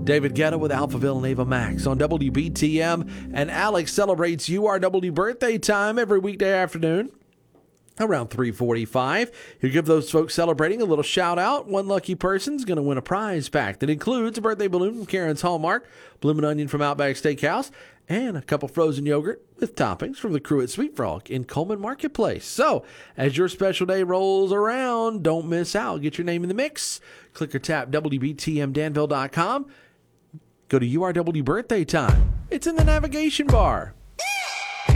David Guetta with Alphaville and Ava Max on WBTM. And Alex celebrates URW birthday time every weekday afternoon around 3:45. He'll give those folks celebrating a little shout out. One lucky person's going to win a prize pack that includes a birthday balloon from Karen's Hallmark, bloomin' onion from Outback Steakhouse, and a cup of frozen yogurt with toppings from the crew at Sweet Frog in Coleman Marketplace. So, as your special day rolls around, don't miss out. Get your name in the mix. Click or tap WBTMDanville.com. Go to URW birthday time. It's in the navigation bar.